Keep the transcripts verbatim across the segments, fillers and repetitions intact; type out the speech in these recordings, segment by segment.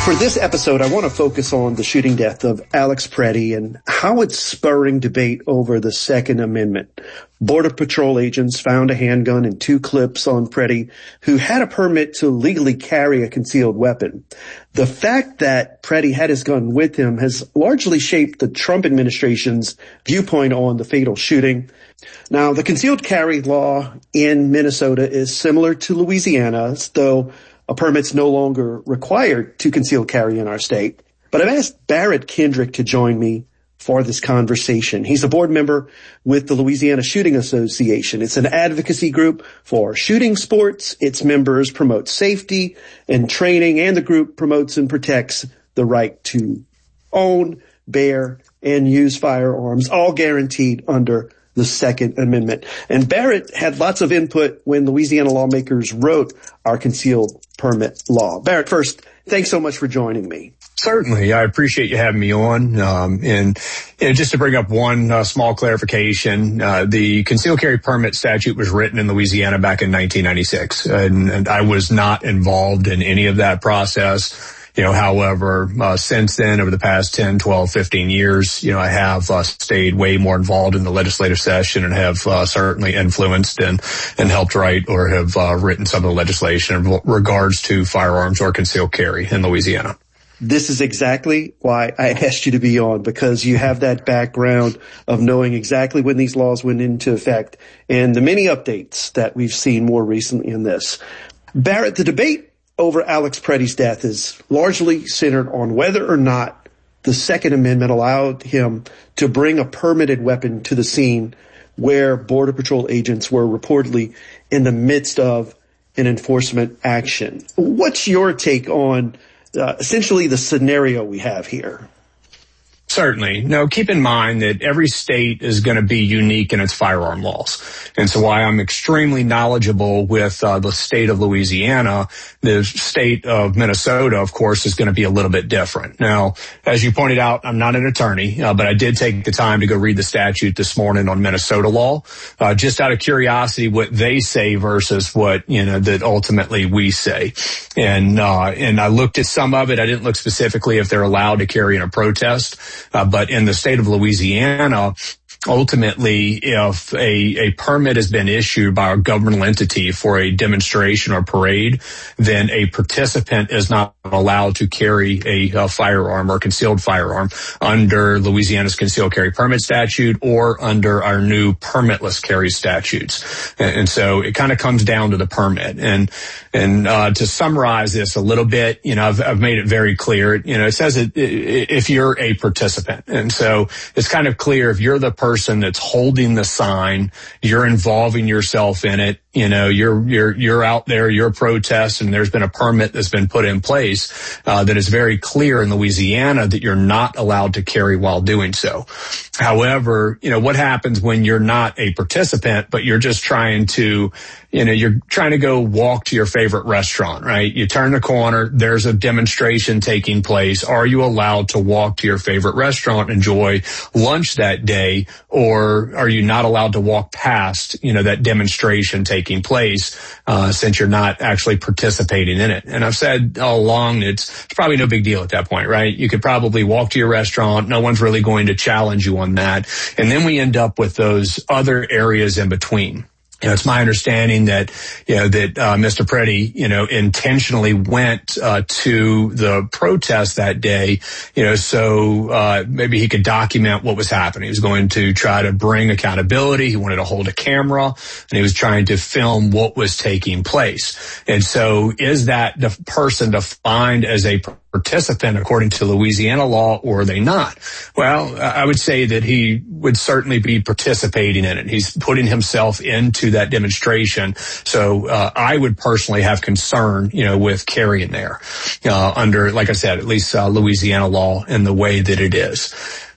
For this episode, I want to focus on the shooting death of Alex Preddy and how it's spurring debate over the Second Amendment. Border Patrol agents found a handgun and two clips on Preddy, who had a permit to legally carry a concealed weapon. The fact that Preddy had his gun with him has largely shaped the Trump administration's viewpoint on the fatal shooting. Now, the concealed carry law in Minnesota is similar to Louisiana's, though a permit's no longer required to conceal carry in our state. But I've asked Barrett Kendrick to join me for this conversation. He's a board member with the Louisiana Shooting Association. It's an advocacy group for shooting sports. Its members promote safety and training, and the group promotes and protects the right to own, bear, and use firearms, all guaranteed under the Second Amendment. And Barrett had lots of input when Louisiana lawmakers wrote our concealed permit law. Barrett, first, thanks so much for joining me. Certainly. I appreciate you having me on. Um, and you know, just to bring up one uh, small clarification, uh, the concealed carry permit statute was written in Louisiana back in nineteen ninety-six, and, and I was not involved in any of that process. You know, however, uh, since then, over the past ten, twelve, fifteen years, you know, I have uh, stayed way more involved in the legislative session and have uh, certainly influenced and, and helped write or have uh, written some of the legislation in regards to firearms or concealed carry in Louisiana. This is exactly why I asked you to be on, because you have that background of knowing exactly when these laws went into effect and the many updates that we've seen more recently in this. Barrett, the debate over Alex Preddy's death is largely centered on whether or not the Second Amendment allowed him to bring a permitted weapon to the scene where Border Patrol agents were reportedly in the midst of an enforcement action. What's your take on uh, essentially the scenario we have here? Certainly. No, keep in mind that every state is going to be unique in its firearm laws. And so while I'm extremely knowledgeable with uh, the state of Louisiana, the state of Minnesota, of course, is going to be a little bit different. Now, as you pointed out, I'm not an attorney, uh, but I did take the time to go read the statute this morning on Minnesota law, uh, just out of curiosity what they say versus what, you know, that ultimately we say. And, uh, and I looked at some of it. I didn't look specifically if they're allowed to carry in a protest. Uh, but in the state of Louisiana, ultimately, if a, a permit has been issued by a governmental entity for a demonstration or parade, then a participant is not allowed to carry a, a firearm or concealed firearm under Louisiana's concealed carry permit statute or under our new permitless carry statutes. And, and so it kind of comes down to the permit. And and uh, to summarize this a little bit, you know, I've, I've made it very clear. You know, it says it, if you're a participant. And so it's kind of clear if you're the person that's holding the sign, you're involving yourself in it. You know, you're, you're, you're out there, you're a protest, and there's been a permit that's been put in place, uh, that is very clear in Louisiana that you're not allowed to carry while doing so. However, you know, what happens when you're not a participant, but you're just trying to, you know, you're trying to go walk to your favorite restaurant, right? You turn the corner, there's a demonstration taking place. Are you allowed to walk to your favorite restaurant, enjoy lunch that day, or are you not allowed to walk past, you know, that demonstration taking place, uh, since you're not actually participating in it? And I've said all along, it's, it's probably no big deal at that point, right? You could probably walk to your restaurant. No one's really going to challenge you on that. And then we end up with those other areas in between. You know, it's my understanding that, you know, that, uh, Mister Preddy, you know, intentionally went, uh, to the protest that day, you know, so, uh, maybe he could document what was happening. He was going to try to bring accountability. He wanted to hold a camera, and he was trying to film what was taking place. And so is that the person defined as a participant according to Louisiana law, or are they not? Well, I would say that he would certainly be participating in it. He's putting himself into that demonstration. So uh, I would personally have concern, you know, with carrying there uh, under, like I said, at least uh, Louisiana law and the way that it is.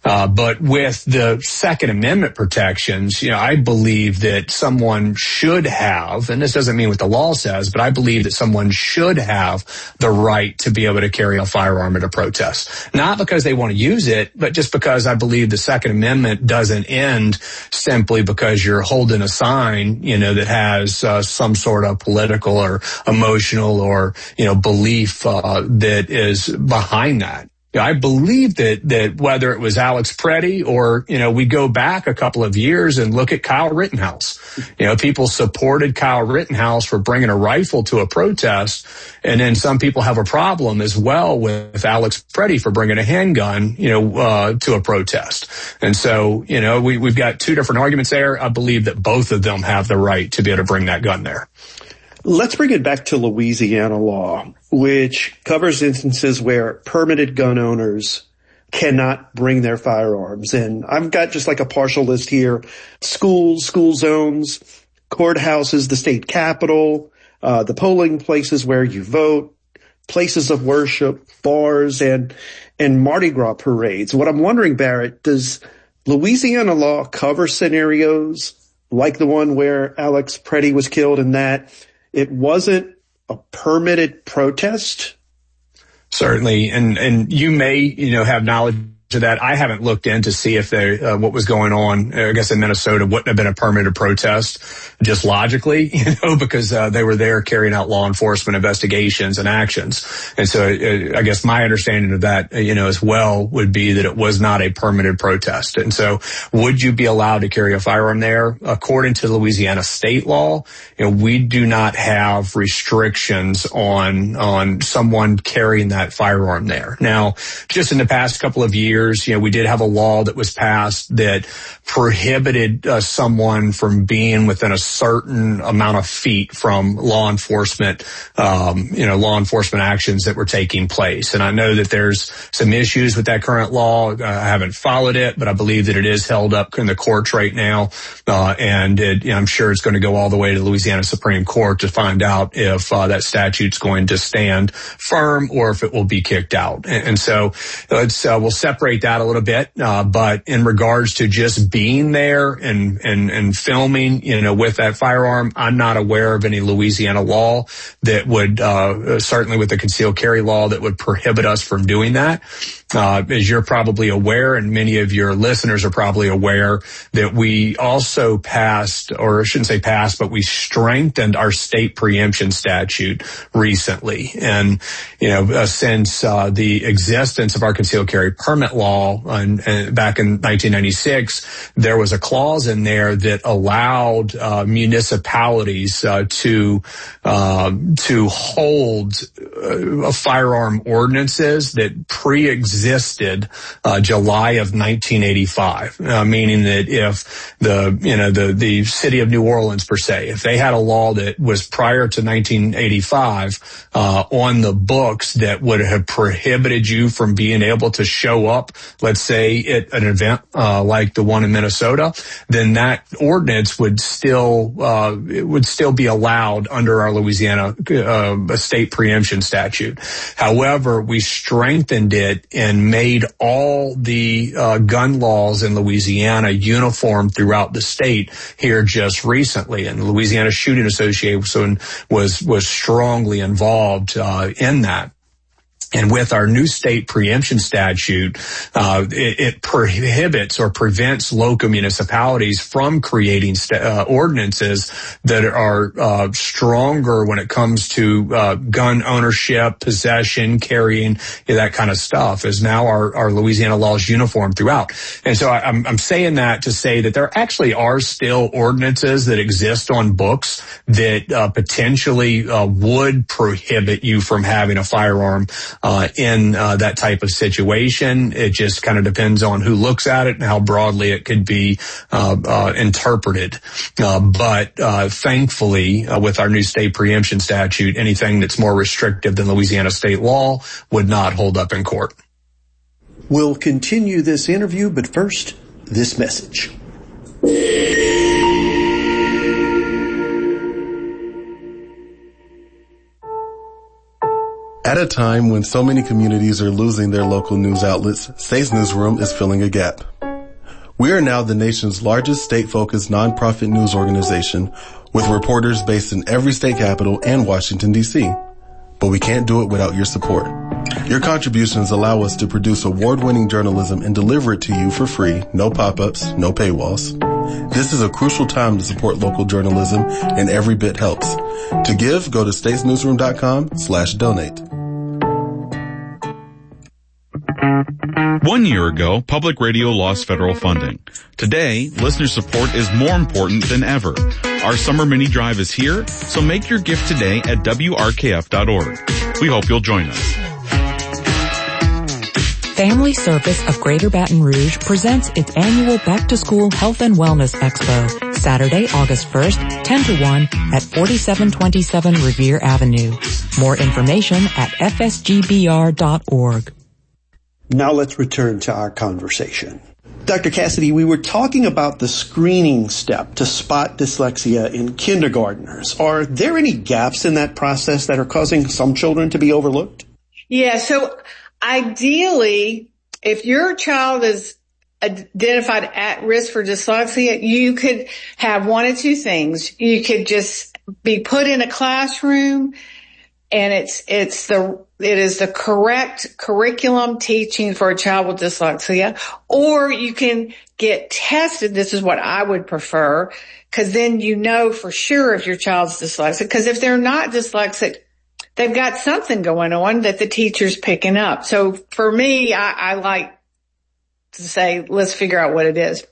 Uh, but with the Second Amendment protections, you know, I believe that someone should have, and this doesn't mean what the law says, but I believe that someone should have the right to be able to carry a firearm at a protest. Not because they want to use it, but just because I believe the Second Amendment doesn't end simply because you're holding a sign, you know, that has uh, some sort of political or emotional or, you know, belief uh, that is behind that. I believe that, that whether it was Alex Preddy or, you know, we go back a couple of years and look at Kyle Rittenhouse. You know, people supported Kyle Rittenhouse for bringing a rifle to a protest. And then some people have a problem as well with Alex Preddy for bringing a handgun, you know, uh, to a protest. And so, you know, we, we've got two different arguments there. I believe that both of them have the right to be able to bring that gun there. Let's bring it back to Louisiana law, which covers instances where permitted gun owners cannot bring their firearms. And I've got just like a partial list here: schools, school zones, courthouses, the state capitol, uh, the polling places where you vote, places of worship, bars, and, and Mardi Gras parades. What I'm wondering, Barrett, does Louisiana law cover scenarios like the one where Alex Preddy was killed in that it wasn't a permitted protest? Certainly. And, and you may, you know, have knowledge of that. I haven't looked in to see if there, uh, what was going on. I guess in Minnesota wouldn't have been a permitted protest just logically, you know, because, uh, they were there carrying out law enforcement investigations and actions. And so uh, I guess my understanding of that, uh, you know, as well would be that it was not a permitted protest. And so would you be allowed to carry a firearm there? According to Louisiana state law, you know, we do not have restrictions on, on someone carrying that firearm there. Now, just in the past couple of years, you know, we did have a law that was passed that prohibited uh, someone from being within a certain amount of feet from law enforcement, um, you know, law enforcement actions that were taking place. And I know that there's some issues with that current law. Uh, I haven't followed it, but I believe that it is held up in the courts right now. Uh, and it, you know, I'm sure it's going to go all the way to the Louisiana Supreme Court to find out if uh, that statute's going to stand firm or if it will be kicked out. And, and so let's, uh, we'll separate that a little bit. Uh, but in regards to just being there and, and, and filming, you know, with that firearm, I'm not aware of any Louisiana law that would, uh, certainly with the concealed carry law that would prohibit us from doing that. Uh, as you're probably aware, and many of your listeners are probably aware, that we also passed, or I shouldn't say passed, but we strengthened our state preemption statute recently. And, you know, uh, since uh, the existence of our concealed carry permit law and, and back in nineteen ninety-six, there was a clause in there that allowed uh, municipalities uh, to uh, to hold uh, firearm ordinances that pre-existed existed uh, July of nineteen eighty-five, uh, meaning that if the, you know, the, the city of New Orleans per se, if they had a law that was prior to nineteen eighty-five uh, on the books that would have prohibited you from being able to show up, let's say at an event uh, like the one in Minnesota, then that ordinance would still, uh, it would still be allowed under our Louisiana uh, state preemption statute. However, we strengthened it in and made all the uh, gun laws in Louisiana uniform throughout the state here just recently. And the Louisiana Shooting Association was was strongly involved uh, in that. And with our new state preemption statute, uh, it, it prohibits or prevents local municipalities from creating st- uh, ordinances that are uh, stronger when it comes to uh, gun ownership, possession, carrying, you know, that kind of stuff. Is now our, our Louisiana law is uniform throughout. And so I, I'm, I'm saying that to say that there actually are still ordinances that exist on books that uh, potentially uh, would prohibit you from having a firearm Uh, in uh, that type of situation. It just kind of depends on who looks at it and how broadly it could be uh, uh, interpreted. Uh, but uh, thankfully, uh, with our new state preemption statute, anything that's more restrictive than Louisiana state law would not hold up in court. We'll continue this interview, but first, this message. At a time when so many communities are losing their local news outlets, State's Newsroom is filling a gap. We are now the nation's largest state-focused nonprofit news organization with reporters based in every state capital and Washington, D C But we can't do it without your support. Your contributions allow us to produce award-winning journalism and deliver it to you for free, no pop-ups, no paywalls. This is a crucial time to support local journalism, and every bit helps. To give, go to statesnewsroom.com slash donate. One year ago, public radio lost federal funding. Today, listener support is more important than ever. Our summer mini drive is here, so make your gift today at W R K F dot org. We hope you'll join us. Family Service of Greater Baton Rouge presents its annual Back to School Health and Wellness Expo, Saturday, August first, ten to one at forty-seven twenty-seven Revere Avenue. More information at F S G B R dot org. Now let's return to our conversation. Doctor Cassidy, we were talking about the screening step to spot dyslexia in kindergartners. Are there any gaps in that process that are causing some children to be overlooked? Yeah, so ideally, if your child is identified at risk for dyslexia, you could have one of two things. You could just be put in a classroom and it's, it's the, it is the correct curriculum teaching for a child with dyslexia, or you can get tested. This is what I would prefer, because then you know for sure if your child's dyslexic, because if they're not dyslexic, they've got something going on that the teacher's picking up. So for me, I, I like to say, let's figure out what it is.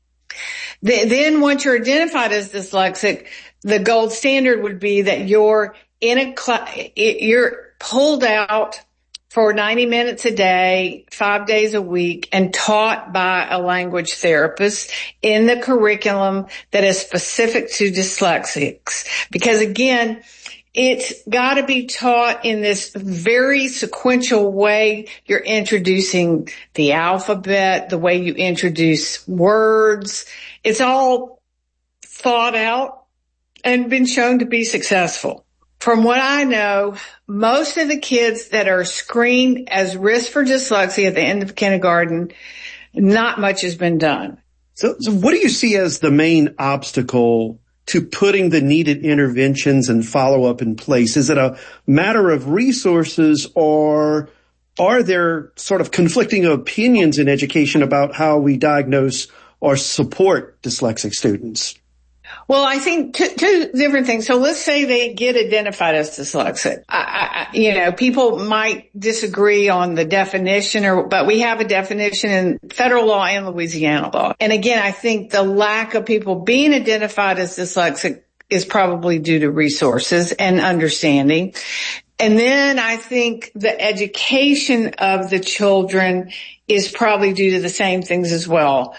Then once you're identified as dyslexic, the gold standard would be that you're in a class, you're pulled out for ninety minutes a day, five days a week, and taught by a language therapist in the curriculum that is specific to dyslexics. Because again, it's got to be taught in this very sequential way. You're introducing the alphabet, the way you introduce words. It's all thought out and been shown to be successful. From what I know, most of the kids that are screened as risk for dyslexia at the end of kindergarten, not much has been done. So, so what do you see as the main obstacle to putting the needed interventions and follow-up in place? Is it a matter of resources, or are there sort of conflicting opinions in education about how we diagnose or support dyslexic students? Well, I think two, two different things. So let's say they get identified as dyslexic. I, I, you know, people might disagree on the definition, or but we have a definition in federal law and Louisiana law. And again, I think the lack of people being identified as dyslexic is probably due to resources and understanding. And then I think the education of the children is probably due to the same things as well.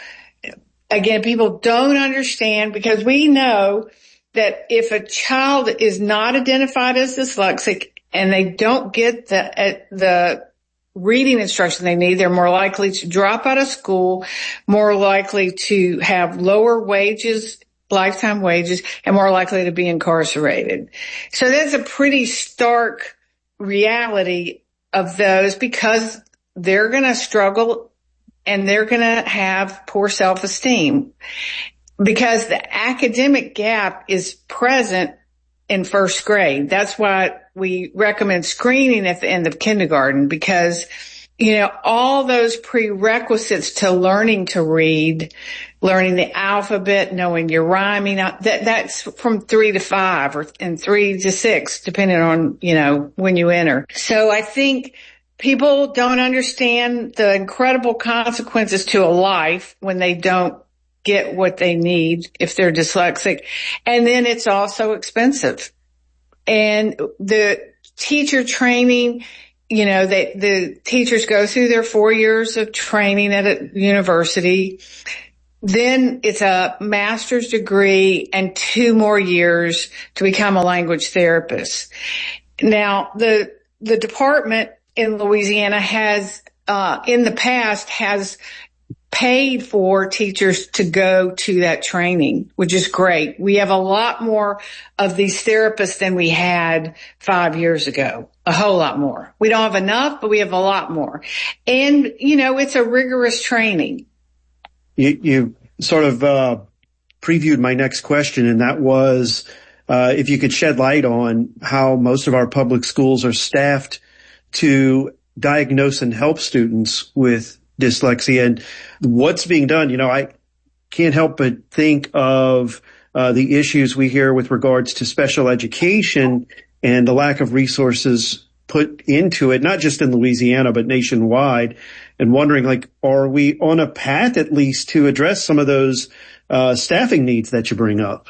Again, people don't understand, because we know that if a child is not identified as dyslexic and they don't get the uh, the reading instruction they need, they're more likely to drop out of school, more likely to have lower wages, lifetime wages, and more likely to be incarcerated. So that's a pretty stark reality of those, because they're going to struggle and they're going to have poor self-esteem, because the academic gap is present in first grade. That's why we recommend screening at the end of kindergarten, because, you know, all those prerequisites to learning to read, learning the alphabet, knowing your rhyming, that, that's from three to five or and three to six, depending on, you know, when you enter. So I think people don't understand the incredible consequences to a life when they don't get what they need if they're dyslexic. And then it's also expensive. And the teacher training, you know, they, the teachers go through their four years of training at a university. Then it's a master's degree and two more years to become a language therapist. Now, the, the department in Louisiana has, uh, in the past has paid for teachers to go to that training, which is great. We have a lot more of these therapists than we had five years ago, a whole lot more. We don't have enough, but we have a lot more. And, you know, it's a rigorous training. You, you sort of uh, previewed my next question, and that was uh, if you could shed light on how most of our public schools are staffed to diagnose and help students with dyslexia and what's being done. You know, I can't help but think of uh, the issues we hear with regards to special education and the lack of resources put into it, not just in Louisiana, but nationwide, and wondering, like, are we on a path at least to address some of those uh, staffing needs that you bring up?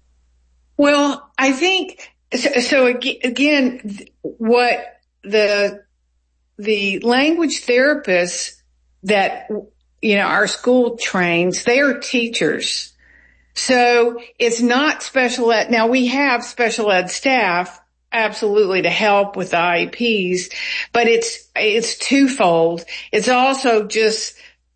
Well, I think, so, so again, what the, the language therapists that, you know, our school trains, they are teachers. So it's not special ed. Now we have special ed staff, absolutely, to help with the I E Ps, but it's, it's twofold. It's also just,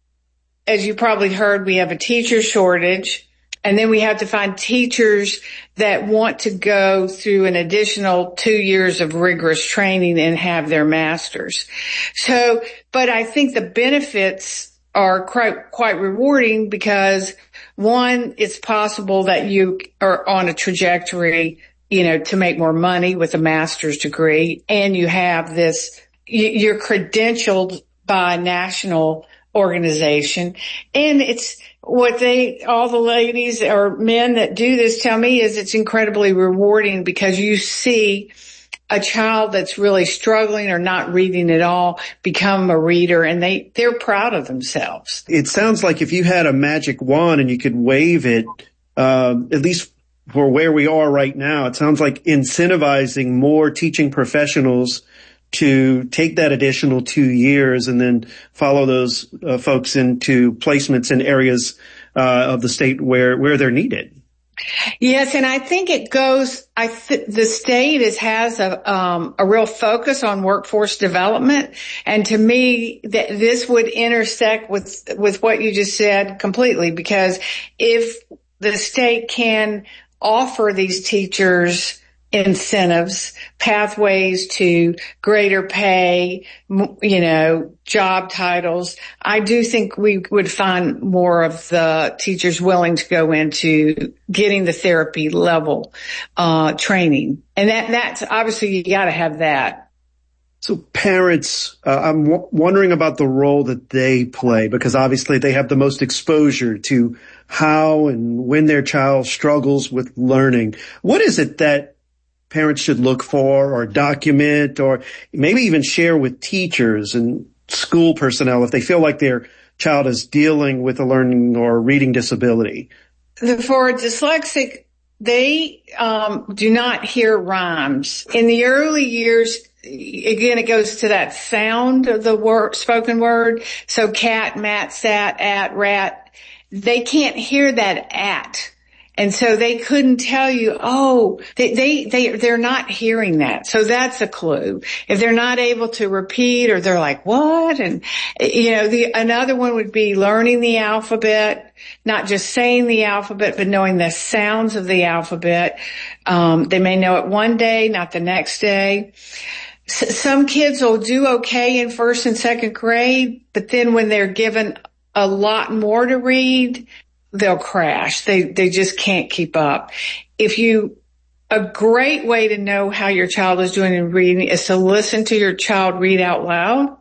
as you probably heard, we have a teacher shortage, and then we have to find teachers that want to go through an additional two years of rigorous training and have their masters. So, but I think the benefits are quite, quite rewarding because, one, it's possible that you are on a trajectory, you know, to make more money with a master's degree, and you have this, you're credentialed by a national organization, and it's, what they, all the ladies or men that do this tell me is it's incredibly rewarding because you see a child that's really struggling or not reading at all become a reader, and they, they're proud of themselves. It sounds like if you had a magic wand and you could wave it, uh, at least for where we are right now, it sounds like incentivizing more teaching professionals to take that additional two years and then follow those uh, folks into placements in areas uh, of the state where, where they're needed. Yes, and I think it goes, I th- the state is, has a, um, a real focus on workforce development. And to me, th- this would intersect with, with what you just said completely, because if the state can offer these teachers incentives, pathways to greater pay, you know, job titles, I do think we would find more of the teachers willing to go into getting the therapy level uh training. And that that's obviously, you got to have that. So parents, uh, I'm w- wondering about the role that they play, because obviously they have the most exposure to how and when their child struggles with learning. What is it that parents should look for or document or maybe even share with teachers and school personnel if they feel like their child is dealing with a learning or reading disability? For a dyslexic, they um, do not hear rhymes. In the early years, again, it goes to that sound of the word, spoken word. So cat, mat, sat, at, rat. They can't hear that at. And so they couldn't tell you, oh, they, they, they, they're not hearing that. So that's a clue. If they're not able to repeat, or they're like, what? And, you know, the, another one would be learning the alphabet, not just saying the alphabet, but knowing the sounds of the alphabet. Um, they may know it one day, not the next day. S- some kids will do okay in first and second grade, but then when they're given a lot more to read, they'll crash. They, they just can't keep up. If you, a great way to know how your child is doing in reading is to listen to your child read out loud.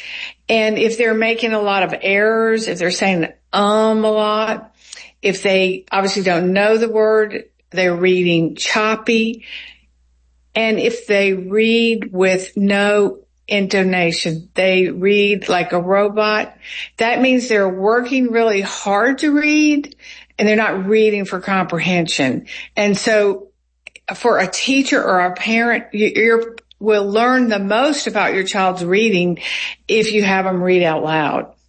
And if they're making a lot of errors, if they're saying um a lot, if they obviously don't know the word, they're reading choppy. And if they read with no intonation, they read like a robot, that means they're working really hard to read and they're not reading for comprehension. And so for a teacher or a parent, you you're, will learn the most about your child's reading if you have them read out loud.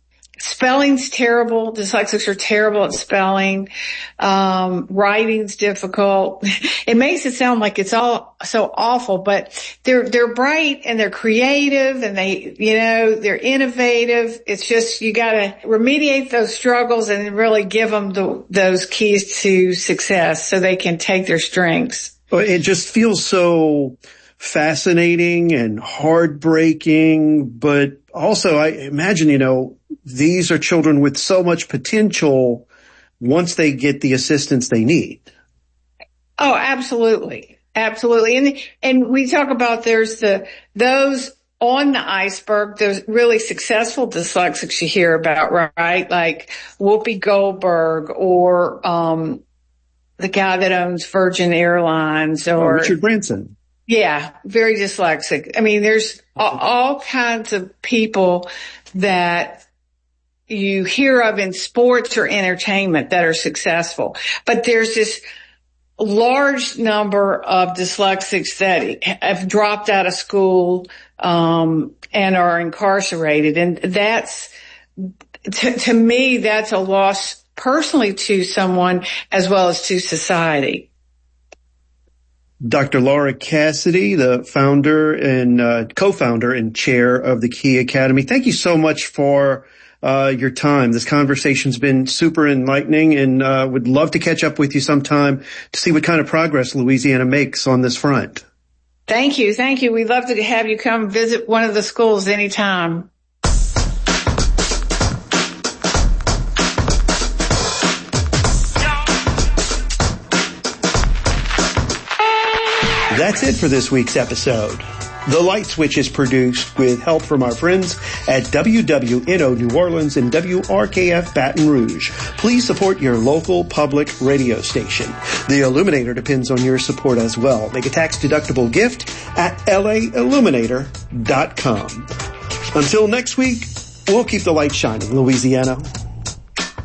spelling's terrible. Dyslexics are terrible at spelling. Um, writing's difficult. It makes it sound like it's all so awful, but they're, they're bright and they're creative and they, you know, they're innovative. It's just, you gotta remediate those struggles and really give them the, those keys to success so they can take their strengths. It just feels so fascinating and heartbreaking, but also I imagine, you know, these are children with so much potential once they get the assistance they need. Oh, absolutely. Absolutely. And, and we talk about there's the, those on the iceberg, there's really successful dyslexics you hear about, right? Like Whoopi Goldberg or, um, the guy that owns Virgin Airlines or oh, Richard Branson. Yeah, very dyslexic. I mean, there's all, all kinds of people that you hear of in sports or entertainment that are successful. But there's this large number of dyslexics that have dropped out of school, um, and are incarcerated. And that's, to, to me, that's a loss personally to someone as well as to society. Doctor Laura Cassidy, the founder and uh, co-founder and chair of the Key Academy. Thank you so much for uh, your time. This conversation's been super enlightening, and uh, would love to catch up with you sometime to see what kind of progress Louisiana makes on this front. Thank you. Thank you. We'd love to have you come visit one of the schools anytime. That's it for this week's episode. The Light Switch is produced with help from our friends at W W N O New Orleans and W R K F Baton Rouge. Please support your local public radio station. The Illuminator depends on your support as well. Make a tax-deductible gift at L A illuminator dot com. Until next week, we'll keep the light shining, Louisiana.